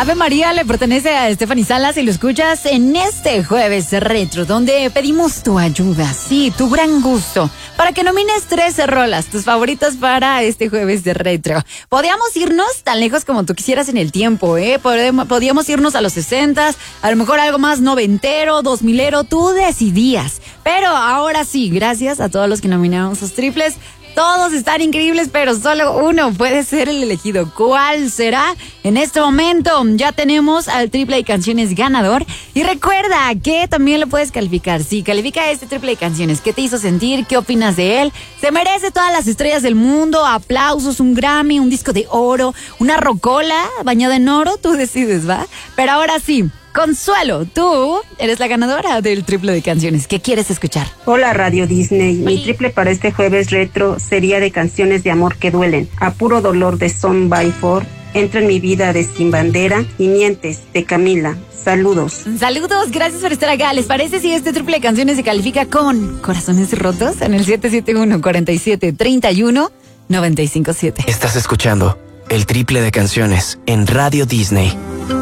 Ave María le pertenece a Stephanie Salas y lo escuchas en este jueves retro, donde pedimos tu ayuda, sí, tu gran gusto, para que nomines 13 rolas, tus favoritas para este jueves de retro. Podíamos irnos tan lejos como tú quisieras en el tiempo, podíamos irnos a los 60s, a lo mejor algo más noventero, 2000ero, tú decidías. Pero ahora sí, gracias a todos los que nominaron sus triples. Todos están increíbles, pero solo uno puede ser el elegido. ¿Cuál será? En este momento ya tenemos al triple de canciones ganador. Y recuerda que también lo puedes calificar. Sí, califica este triple de canciones. ¿Qué te hizo sentir? ¿Qué opinas de él? Se merece todas las estrellas del mundo, aplausos, un Grammy, un disco de oro, una rocola bañada en oro. Tú decides, ¿va? Pero ahora sí. Consuelo, tú eres la ganadora del triple de canciones. ¿Qué quieres escuchar? Hola Radio Disney, mi triple para este jueves retro sería de canciones de amor que duelen. A puro dolor de Son by Four, Entra en mi vida de Sin Bandera y Mientes de Camila. Saludos. Saludos, gracias por estar acá. ¿Les parece si este triple de canciones se califica con corazones rotos en el 771-4731-957? Estás escuchando el triple de canciones en Radio Disney.